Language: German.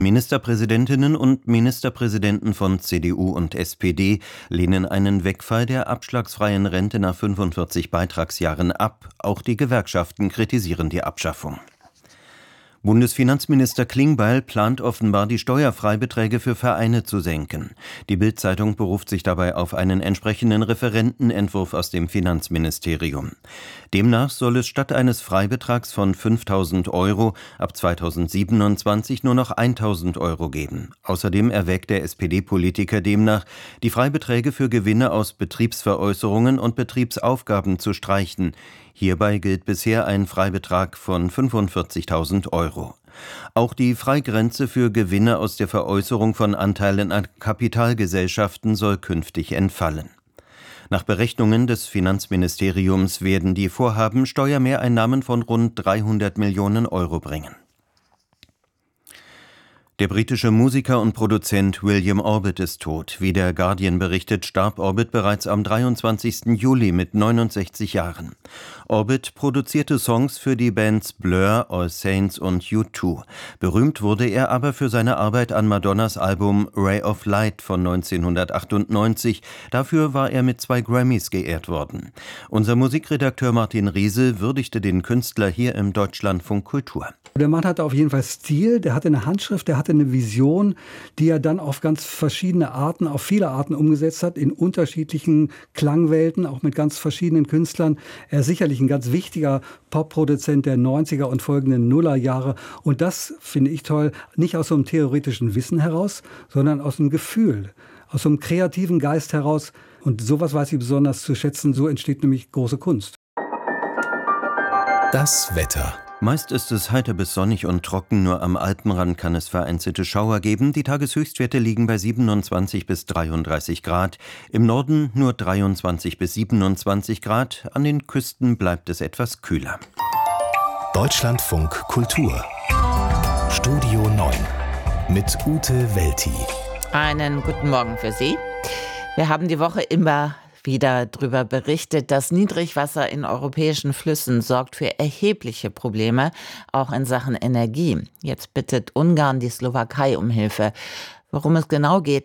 Ministerpräsidentinnen und Ministerpräsidenten von CDU und SPD lehnen einen Wegfall der abschlagsfreien Rente nach 45 Beitragsjahren ab. Auch die Gewerkschaften kritisieren die Abschaffung. Bundesfinanzminister Klingbeil plant offenbar, die Steuerfreibeträge für Vereine zu senken. Die Bild-Zeitung beruft sich dabei auf einen entsprechenden Referentenentwurf aus dem Finanzministerium. Demnach soll es statt eines Freibetrags von 5.000 € ab 2027 nur noch 1.000 € geben. Außerdem erwägt der SPD-Politiker demnach, die Freibeträge für Gewinne aus Betriebsveräußerungen und Betriebsaufgaben zu streichen. Hierbei gilt bisher ein Freibetrag von 45.000 €. Auch die Freigrenze für Gewinne aus der Veräußerung von Anteilen an Kapitalgesellschaften soll künftig entfallen. Nach Berechnungen des Finanzministeriums werden die Vorhaben Steuermehreinnahmen von rund 300 Millionen € bringen. Der britische Musiker und Produzent William Orbit ist tot. Wie der Guardian berichtet, starb Orbit bereits am 23. Juli mit 69 Jahren. Orbit produzierte Songs für die Bands Blur, All Saints und U2. Berühmt wurde er aber für seine Arbeit an Madonnas Album Ray of Light von 1998. Dafür war er mit 2 Grammys geehrt worden. Unser Musikredakteur Martin Riese würdigte den Künstler hier im Deutschlandfunk Kultur. Der Mann hatte auf jeden Fall Stil, der hatte eine Handschrift, der hatte eine Vision, die er dann auf ganz verschiedene Arten, auf viele Arten umgesetzt hat, in unterschiedlichen Klangwelten, auch mit ganz verschiedenen Künstlern. Er ist sicherlich ein ganz wichtiger Popproduzent der 90er und folgenden Nullerjahre. Und das finde ich toll, nicht aus so einem theoretischen Wissen heraus, sondern aus einem Gefühl, aus so einem kreativen Geist heraus. Und sowas weiß ich besonders zu schätzen, so entsteht nämlich große Kunst. Das Wetter. Meist ist es heiter bis sonnig und trocken, nur am Alpenrand kann es vereinzelte Schauer geben. Die Tageshöchstwerte liegen bei 27 bis 33 Grad. Im Norden nur 23 bis 27 Grad. An den Küsten bleibt es etwas kühler. Deutschlandfunk Kultur. Studio 9 mit Ute Welti. Einen guten Morgen für Sie. Wir haben die Woche immer wieder darüber berichtet, das Niedrigwasser in europäischen Flüssen sorgt für erhebliche Probleme, auch in Sachen Energie. Jetzt bittet Ungarn die Slowakei um Hilfe. Worum es genau geht,